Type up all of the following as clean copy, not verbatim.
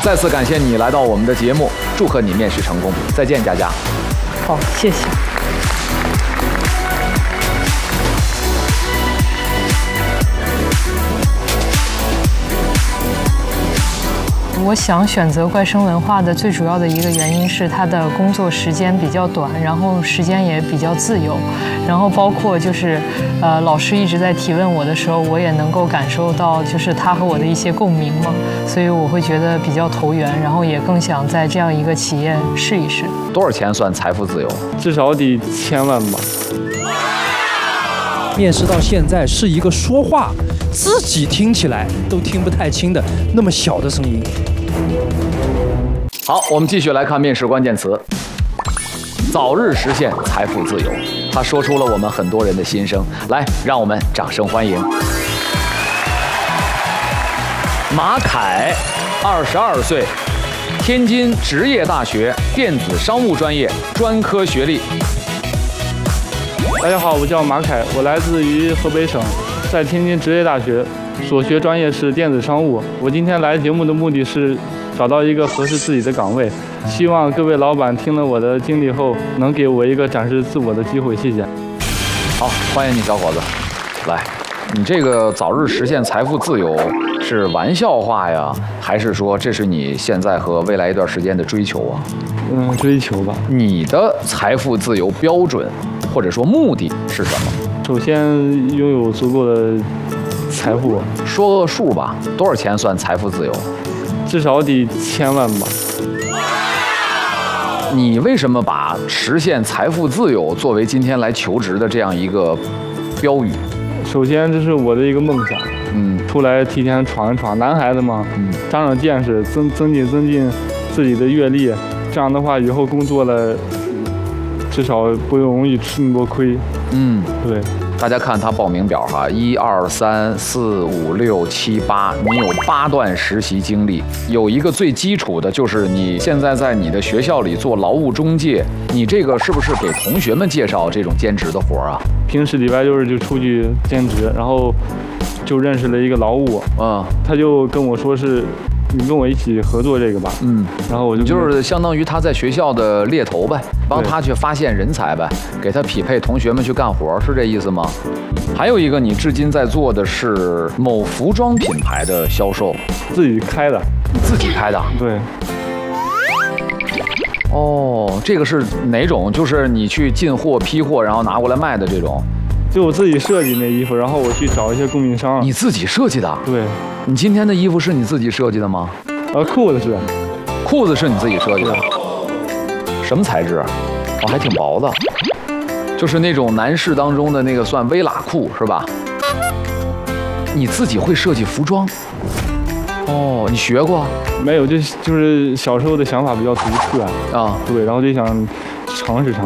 再次感谢你来到我们的节目，祝贺你面试成功，再见，佳佳。 好，谢谢。我想选择怪声文化的最主要的一个原因是它的工作时间比较短，然后时间也比较自由，然后包括就是老师一直在提问我的时候，我也能够感受到就是他和我的一些共鸣嘛，所以我会觉得比较投缘，然后也更想在这样一个企业试一试。 多少钱算财富自由？ 至少得1000万吧。 面试到现在是一个说话自己听起来都听不太清的那么小的声音。 好，我们继续来看面试关键词：早日实现财富自由。他说出了我们很多人的心声，来，让我们掌声欢迎马凯，22岁，天津职业大学电子商务专业专科学历。 大家好，我叫马凯，我来自于河北省，在天津职业大学，所学专业是电子商务。我今天来节目的目的是找到一个合适自己的岗位，希望各位老板听了我的经历后，能给我一个展示自我的机会。谢谢。 好，欢迎你，小伙子。来，你这个早日实现财富自由是玩笑话呀，还是说这是你现在和未来一段时间的追求啊？ 追求吧。 你的财富自由标准或者说目的是什么？ 首先拥有足够的财富， 说个数吧，多少钱算财富自由？ 至少得1000万吧。 你为什么把实现财富自由作为今天来求职的这样一个标语？ 首先，这是我的一个梦想。出来提前闯一闯，男孩子嘛，长长见识，增进自己的阅历，这样的话以后工作了，至少不容易吃那么多亏。对。 大家看他报名表哈，1、2、3、4、5、6、7、8，你有8段实习经历。有一个最基础的就是你现在在你的学校里做劳务中介，你这个是不是给同学们介绍这种兼职的活啊？ 平时礼拜六日就出去兼职，然后就认识了一个劳务，他就跟我说是，你跟我一起合作这个吧，然后我就是相当于他在学校的猎头呗，帮他去发现人才呗，给他匹配同学们去干活，是这意思吗？还有一个，你至今在做的是某服装品牌的销售， 自己开的， 你自己开的？ 对。 哦，这个是哪种？就是你去进货、批货，然后拿过来卖的这种？ 就我自己设计那衣服，然后我去找一些供应商。 你自己设计的？ 对。 你今天的衣服是你自己设计的吗？ 裤子是。 裤子是你自己设计的？什么材质？哦，还挺薄的，就是那种男士当中的那个算微喇裤是吧？你自己会设计服装？哦，你学过？ 没有，就是小时候的想法比较独特啊。对，然后就想尝试。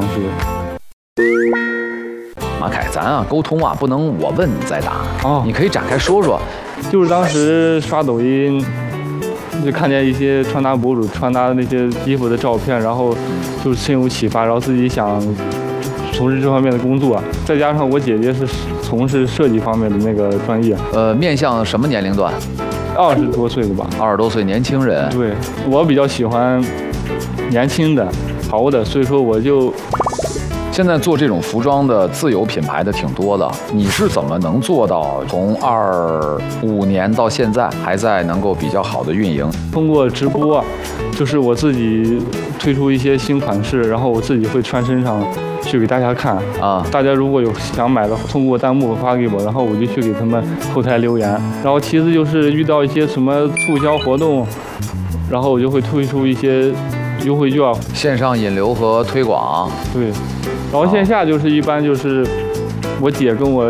马凯，咱沟通不能我问你再答你可以展开说说。 就是当时刷抖音，就看见一些穿搭博主穿搭那些衣服的照片，然后就深有启发，然后自己想从事这方面的工作。再加上我姐姐是从事设计方面的那个专业。 面向什么年龄段 ？20多岁的吧。 20多岁年轻人。 对，我比较喜欢年轻的、潮的，所以说我就。 现在做这种服装的自有品牌的挺多的，你是怎么能做到从25年到现在还在能够比较好的运营？ 通过直播，就是我自己推出一些新款式，然后我自己会穿身上去给大家看大家如果有想买的，通过弹幕发给我，然后我就去给他们后台留言。然后其次就是遇到一些什么促销活动，然后我就会推出一些优惠券， 线上引流和推广。 对。然后线下就是一般就是我姐跟我